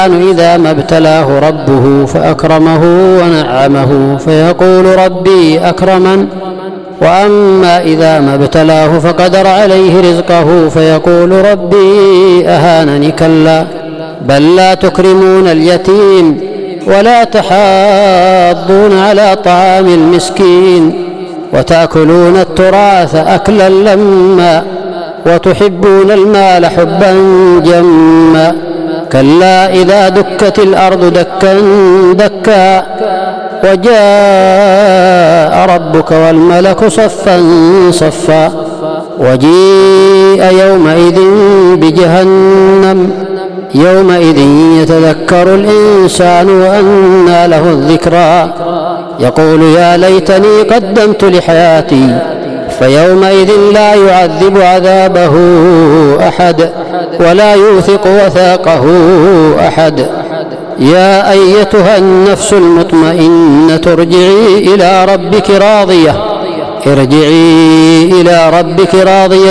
إذا ما ابتلاه ربه فأكرمه ونعمه فيقول ربي أكرمن، وأما إذا ما ابتلاه فقدر عليه رزقه فيقول ربي أهانني. كلا بل لا تكرمون اليتيم ولا تحاضون على طعام المسكين وتأكلون التراث أكلا لما وتحبون المال حبا جما. كلا إذا دكت الأرض دكا دكا وجاء ربك والملك صفا صفا وجيء يومئذ بجهنم يومئذ يتذكر الإنسان وأنى له الذكرى يقول يا ليتني قدمت لحياتي فيومئذ لا يعذب عذابه أحد ولا يوثق وثاقه أحد. يا أيتها النفس المطمئنة ارجعي إلى ربك راضية